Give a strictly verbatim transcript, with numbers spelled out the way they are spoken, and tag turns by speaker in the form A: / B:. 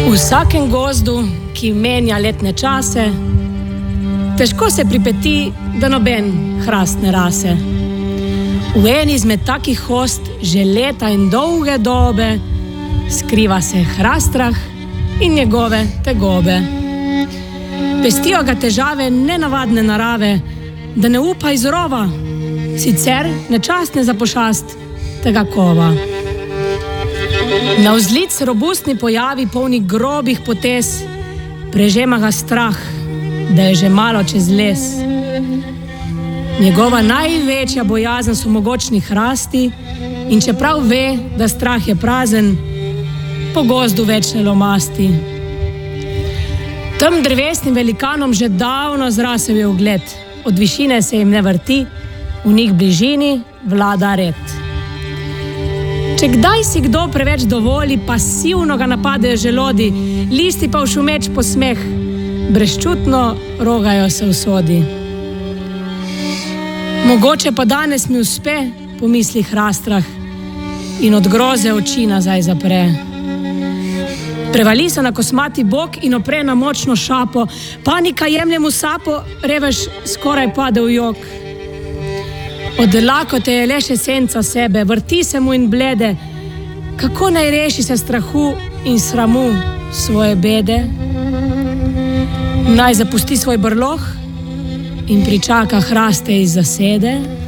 A: V vsakem gozdu, ki menja letne čase, težko se pripeti, da noben hrast ne rase. V eni izmed takih host že leta in dolge dobe skriva se hrastrah in njegove tegobe. Pestijo ga težave nenavadne narave, da ne upa iz rova, sicer nečastne za pošast tega kova. Navzlic robustni pojavi polni grobih potez, prežema ga strah, da je že malo čez les. Njegova največja bojazen so mogočni hrasti in čeprav ve, da strah je prazen, po gozdu več ne lomasti. Tem drevesnim velikanom že davno zrasel je ugled, od višine se jim ne vrti, v njih bližini vlada red. Če kdaj si kdo preveč dovoli, pasivno ga napadejo želodi, listi pa v šumeč posmeh, brezčutno rogajo se v sodi. Mogoče pa danes mi uspe, pomisli hrastrah in od groze oči nazaj zapre. Prevali se na kosmati bok in opre na močno šapo, panika jemlje mu sapo, revež skoraj pade v jok. Od lakote je le še senca sebe, vrti se mu in blede, kako naj reši se strahu in sramu svoje bede? Naj zapusti svoj brloh in pričaka hraste iz zasede?